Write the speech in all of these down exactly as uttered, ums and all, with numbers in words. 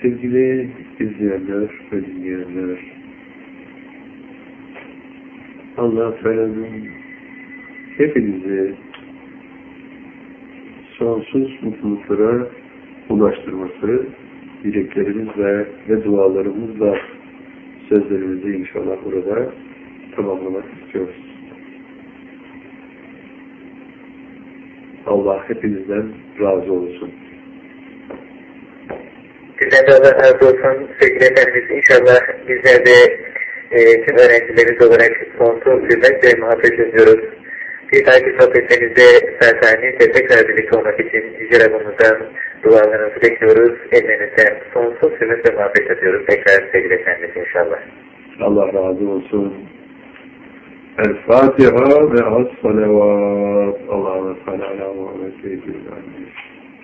Sevgili izleyenler ve dinleyenler, Allah Teala'nın hepinizi sonsuz mutluluklara ulaştırması dileklerimizle ve dualarımızla sözlerimizi inşallah burada tamamlamak istiyoruz. Allah hepinizden razı olsun. Sizden de Allah razı olsun sevgili Efendimiz. İnşallah bizler de e, tüm öğrencilerimiz olarak sonsuz hürmet ve muhabbet ediyoruz. Bir dahaki sohbetlerimizde Sertani tekrar birlikte olmak için Yüce Rabbimizden dualarınızı bekliyoruz. Ellerinizden sonsuz hürmet ve muhabbet ediyoruz. Tekrar sevgili Efendimiz inşallah. Allah razı olsun. El-Fatiha ve as-salavat. Allah'ın sallallahu ve seyyidil aleyhi.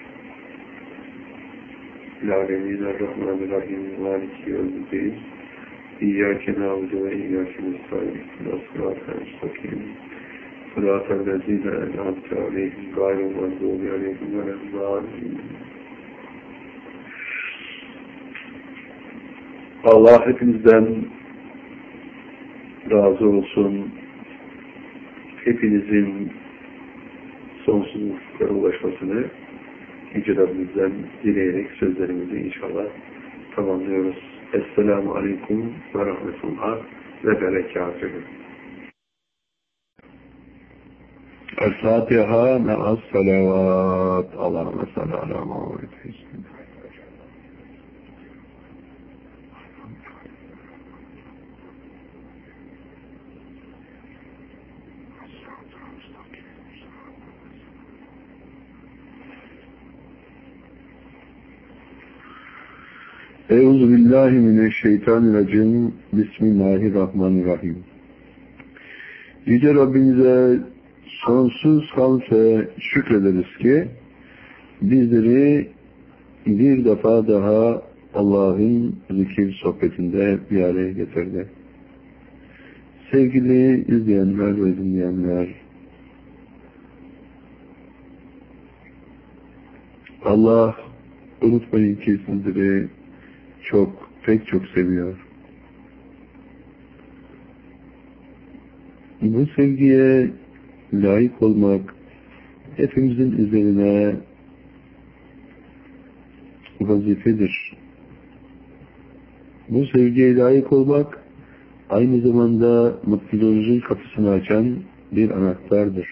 Bismillahirrahmanirrahim. Maliki yevmiddin. İyyâke na'budu ve iyyâke nestaîn. Sırat-ı müstakim. Sırat-ı lezîne en'amte aleyhim gayril mağdûbi aleyhim veleddâllîn. Allah hepinizden razı olsun. Hepinizin sonsuzluklara ulaşmasını Yüce Rabbimizden dileyerek sözlerimizi inşallah tamamlıyoruz. Esselamu Aleyküm ve Rahmetullah ve Berekatühü. El-Fatiha me'as salavat. Allahümme salli ala Muhammed. Euzubillahimineşşeytanirracim. Bismillahirrahmanirrahim. Yüce Rabbimize sonsuz hamd ve şükrederiz ki bizleri bir defa daha Allah'ın zikir sohbetinde bir araya getirdi. Sevgili izleyenler ve dinleyenler, Allah unutmayın ki sizleri çok, pek çok seviyor. Bu sevgiye layık olmak hepimizin üzerine vazifedir. Bu sevgiye layık olmak aynı zamanda mutluluğumuzun kapısını açan bir anahtardır.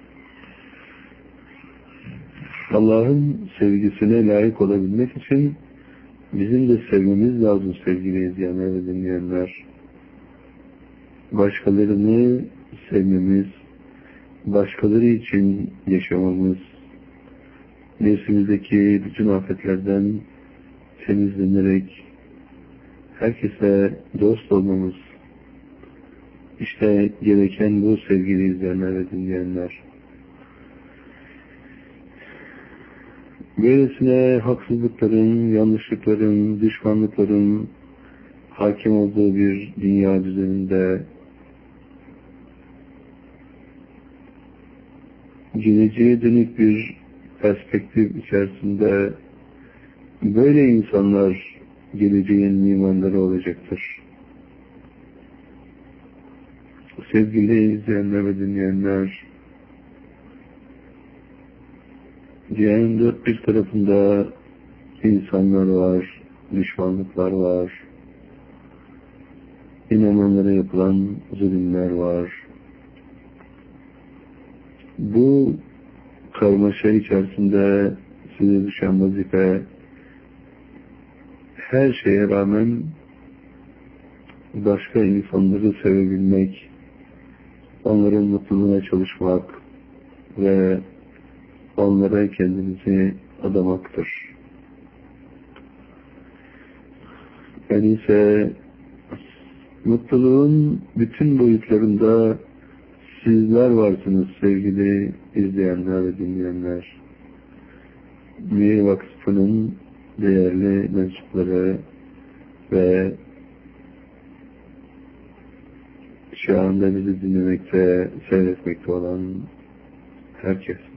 Allah'ın sevgisine layık olabilmek için bizim de sevmemiz lazım sevgili izleyenler ve dinleyenler. Başkalarını sevmemiz, başkaları için yaşamamız, nefsimizdeki bütün afetlerden temizlenerek herkese dost olmamız, işte gereken bu sevgili izleyenler ve dinleyenler. Böylesine haksızlıkların, yanlışlıkların, düşmanlıkların hakim olduğu bir dünya düzeninde geleceğe dönük bir perspektif içerisinde böyle insanlar geleceğin mimarları olacaktır. Sevgili izleyenler ve dinleyenler, dünyanın dört bir tarafında insanlar var, düşmanlıklar var, inananlara yapılan zulümler var. Bu karmaşa içerisinde size düşen vazife, her şeye rağmen başka insanları sevebilmek, onların mutluluğuna çalışmak ve onlara kendinizi adamaktır. Yani ise mutluluğun bütün boyutlarında sizler varsınız sevgili izleyenler ve dinleyenler. Mir Vakfı'nın değerli mensupları ve şu anda bizi dinlemekte, seyretmekte olan herkes.